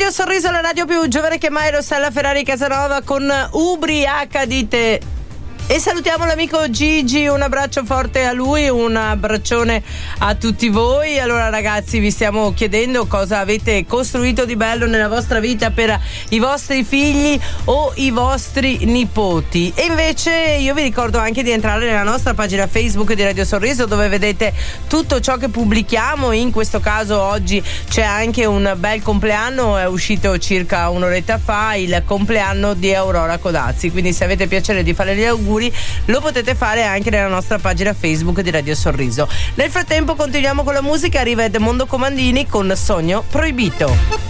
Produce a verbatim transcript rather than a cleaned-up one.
Radio Sorriso, la radio più giovane che mai, Rossella Ferrari Casanova con Ubriaca dite. E salutiamo l'amico Gigi, un abbraccio forte a lui, un abbraccione a tutti voi. Allora ragazzi, vi stiamo chiedendo cosa avete costruito di bello nella vostra vita per i vostri figli o i vostri nipoti. E invece io vi ricordo anche di entrare nella nostra pagina Facebook di Radio Sorriso, dove vedete tutto ciò che pubblichiamo. In questo caso oggi c'è anche un bel compleanno, è uscito circa un'oretta fa il compleanno di Aurora Codazzi, quindi se avete piacere di fare gli auguri lo potete fare anche nella nostra pagina Facebook di Radio Sorriso. Nel frattempo continuiamo con la musica, arriva Edmondo Comandini con Sogno Proibito.